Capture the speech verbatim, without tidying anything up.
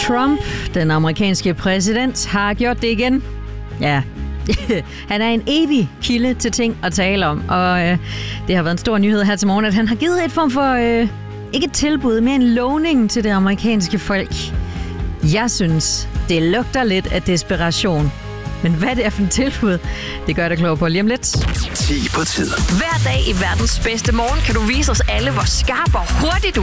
Trump, den amerikanske præsident, har gjort det igen. Ja, han er en evig kilde til ting at tale om, og øh, det har været en stor nyhed her til morgen, at han har givet et form for, øh, ikke et tilbud, men en lovning til det amerikanske folk. Jeg synes, det lugter lidt af desperation. Men hvad det er for et tilbud, det gør det klogere på lige om lidt. ti på tid. Hver dag i verdens bedste morgen kan du vise os alle, hvor skarp og hurtigt du